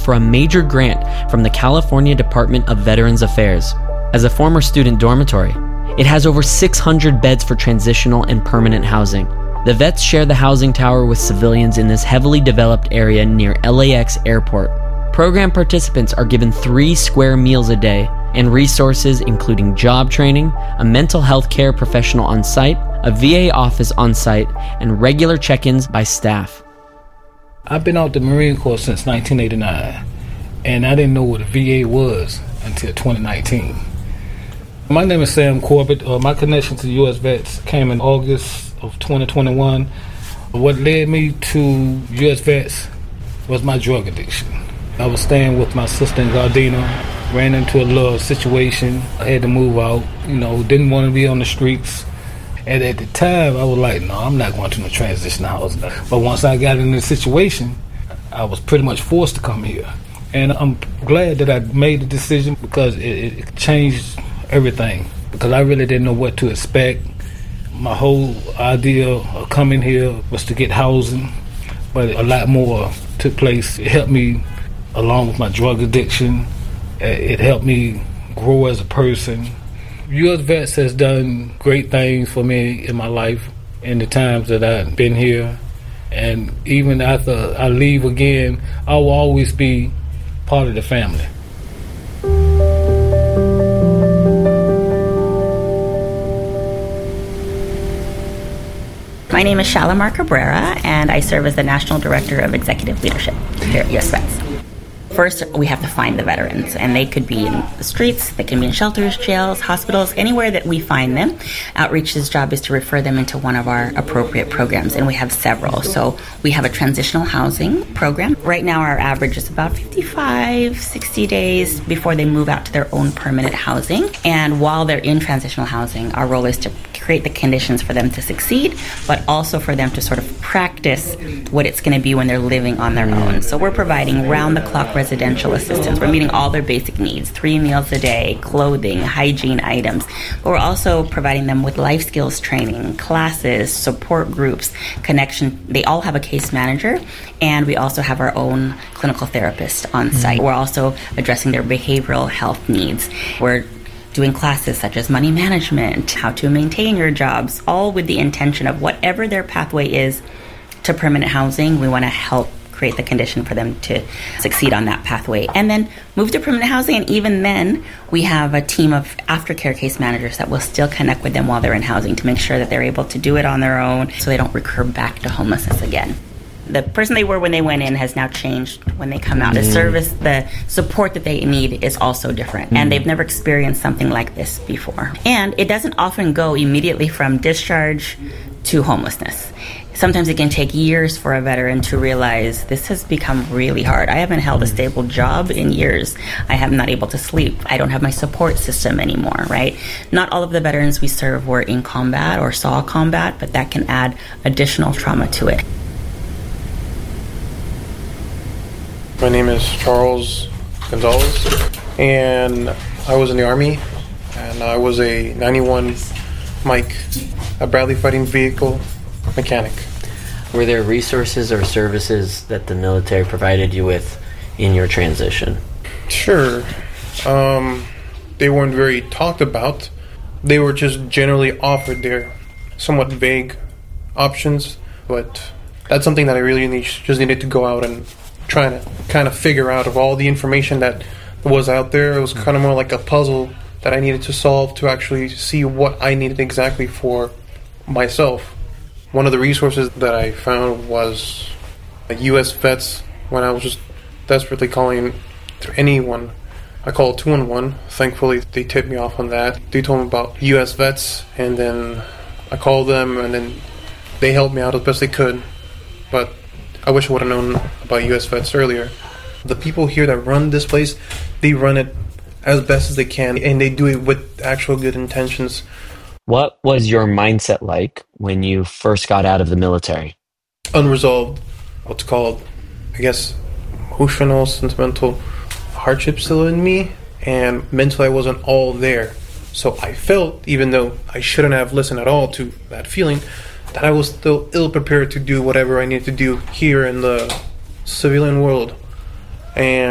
for a major grant from the California Department of Veterans Affairs. As a former student dormitory, it has over 600 beds for transitional and permanent housing. The vets share the housing tower with civilians in this heavily developed area near LAX Airport. Program participants are given 3 square meals a day and resources including job training, a mental health care professional on site, a VA office on site, and regular check-ins by staff. I've been out the Marine Corps since 1989, and I didn't know what a VA was until 2019. My name is Sam Corbett. My connection to U.S. Vets came in August of 2021. What led me to U.S. Vets was my drug addiction. I was staying with my sister in Gardena, ran into a little situation. I had to move out, didn't want to be on the streets. And at the time, I was like, no, I'm not going to no transition house. But once I got in this situation, I was pretty much forced to come here. And I'm glad that I made the decision because it changed everything. Because I really didn't know what to expect. My whole idea of coming here was to get housing, but a lot more took place. It helped me along with my drug addiction. It helped me grow as a person. U.S. Vets has done great things for me in my life in the times that I've been here. And even after I leave again, I will always be part of the family. My name is Shalimar Cabrera, and I serve as the National Director of Executive Leadership here at U.S. Vets. First, we have to find the veterans, and they could be in the streets, they can be in shelters, jails, hospitals, anywhere that we find them. Outreach's job is to refer them into one of our appropriate programs, and we have several. So we have a transitional housing program. Right now, our average is about 55, 60 days before they move out to their own permanent housing. And while they're in transitional housing, our role is to create the conditions for them to succeed, but also for them to sort of practice what it's going to be when they're living on their own. So we're providing round-the-clock residential assistance. We're meeting all their basic needs, 3 meals a day, clothing, hygiene items. But we're also providing them with life skills training, classes, support groups, connection. They all have a case manager, and we also have our own clinical therapist on site. We're also addressing their behavioral health needs. We're doing classes such as money management, how to maintain your jobs, all with the intention of whatever their pathway is to permanent housing, we want to help create the condition for them to succeed on that pathway. And then move to permanent housing, and even then, we have a team of aftercare case managers that will still connect with them while they're in housing to make sure that they're able to do it on their own so they don't recur back to homelessness again. The person they were when they went in has now changed when they come out. The support that they need is also different. And they've never experienced something like this before. And it doesn't often go immediately from discharge to homelessness. Sometimes it can take years for a veteran to realize this has become really hard. I haven't held a stable job in years. I am not able to sleep. I don't have my support system anymore, right? Not all of the veterans we serve were in combat or saw combat, but that can add additional trauma to it. My name is Charles Gonzalez, and I was in the Army, and I was a 91 Mike, a Bradley Fighting Vehicle mechanic. Were there resources or services that the military provided you with in your transition? Sure. They weren't very talked about. They were just generally offered. They're somewhat vague options, but that's something that I really just needed to go out and try to kind of figure out of all the information that was out there. It was kind of more like a puzzle that I needed to solve to actually see what I needed exactly for myself. One of the resources that I found was U.S. Vets. When I was just desperately calling to anyone, I called 211. Thankfully, they tipped me off on that. They told me about U.S. Vets, and then I called them, and then they helped me out as best they could. But I wish I would have known about U.S. Vets earlier. The people here that run this place, they run it as best as they can, and they do it with actual good intentions. What was your mindset like when you first got out of the military? Unresolved, what's called, I guess, emotional, sentimental hardship still in me, and mentally I wasn't all there. So I felt, even though I shouldn't have listened at all to that feeling, that I was still ill-prepared to do whatever I needed to do here in the civilian world. And